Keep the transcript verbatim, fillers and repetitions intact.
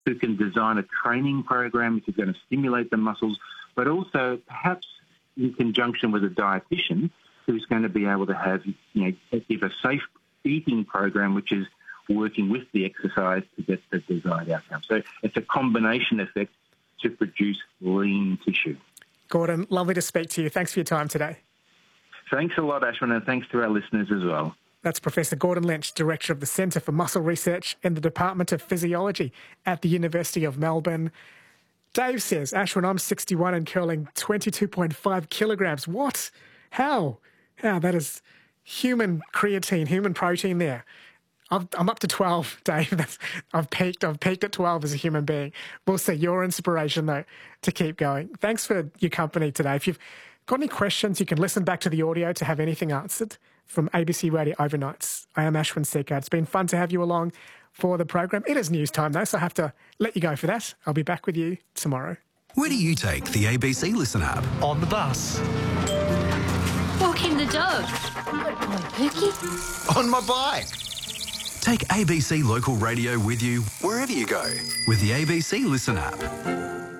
who can design a training program if you're going to stimulate the muscles, but also perhaps in conjunction with a dietitian who's going to be able to have, you know, give a safe eating program which is working with the exercise to get the desired outcome. So it's a combination effect to produce lean tissue. Gordon, lovely to speak to you. Thanks for your time today. Thanks a lot, Ashwin, and thanks to our listeners as well. That's Professor Gordon Lynch, Director of the Centre for Muscle Research in the Department of Physiology at the University of Melbourne. Dave says, Ashwin, I'm sixty-one and curling twenty-two point five kilograms. What? How? How? That is human creatine, human protein there. I've, I'm up to twelve, Dave. That's, I've peaked. I've peaked at twelve as a human being. We'll see. Your inspiration, though, to keep going. Thanks for your company today. If you've got any questions, you can listen back to the audio to have anything answered from A B C Radio Overnights. I am Ashwin Sekhar. It's been fun to have you along for the program. It is news time, though, so I have to let you go for that. I'll be back with you tomorrow. Where do you take the A B C Listen app? On the bus. Walking the dog. Good boy, Pookie. On my bike. Take A B C Local Radio with you wherever you go with the A B C Listen app.